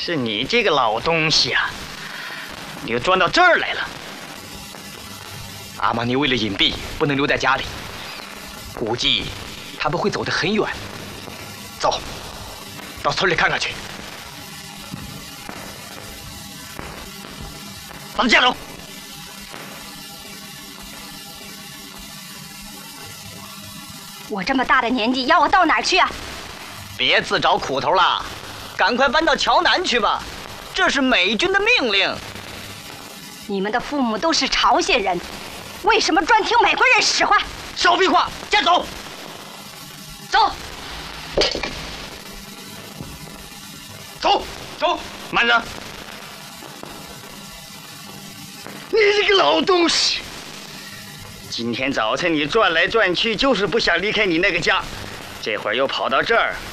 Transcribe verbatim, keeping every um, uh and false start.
是你这个老东西啊，你又钻到这儿来了。 阿玛尼为了隐蔽，不能留在家里，估计他们会走得很远。走，到村里看看去。 把他架走！ 我这么大的年纪，要我到哪儿去啊？ 别自找苦头了，赶快搬到桥南去吧，这是美军的命令。 你们的父母都是朝鲜人，为什么专听美国人使唤？ 少废话，架走！走！走走，慢着！你这个老东西！今天早晨你转来转去，就是不想离开你那个家，这会儿又跑到这儿，